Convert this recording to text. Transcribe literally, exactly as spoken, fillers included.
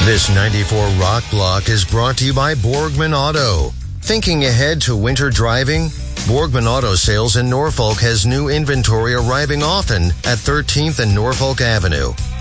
This ninety-four Rock Block is brought to you by Borgman Auto. Thinking ahead to winter driving? Borgman Auto Sales in Norfolk has new inventory arriving often at thirteenth and Norfolk Avenue.